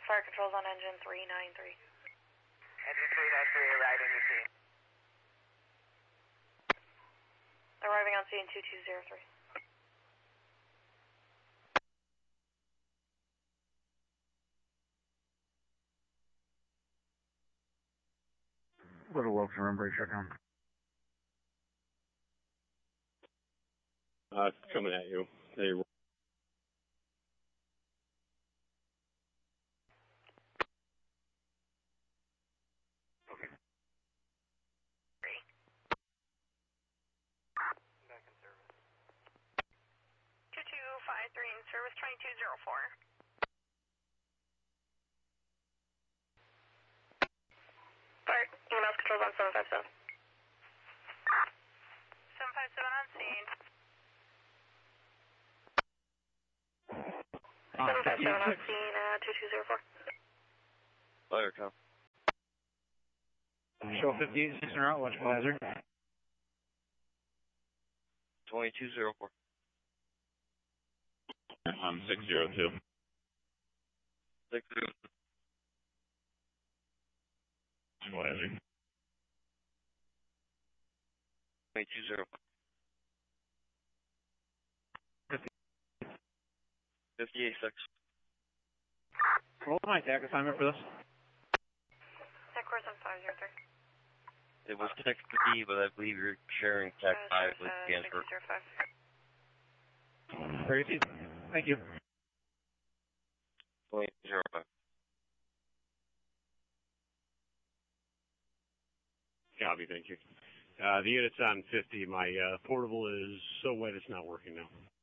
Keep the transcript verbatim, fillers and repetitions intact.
Fire controls on engine three nine three. Engine three nine three arriving to scene. Arriving on scene two two zero three. Little Wilson, run brake shutdown. Uh, coming at you. They two two five three in service twenty-two zero four. Fire, E M S controls on seven five seven. seven five seven on scene. seven five seven on scene, uh, two two zero four. fire com. Show fifty-eight, six and out, electrical hazard. twenty-two zero four. I'm six zero two. Six zero. Electrical hazard. twenty-two zero four. fifty-eight six. What was my attack assignment for this? Tech course on five zero three. It was Tech D, but I believe you're sharing Tech Uh, five with uh, Gansberg. six zero five. Very easy. Thank you. twenty-two zero five. Copy, thank you. Uh, the unit's on fifty. My uh, portable is so wet it's not working now.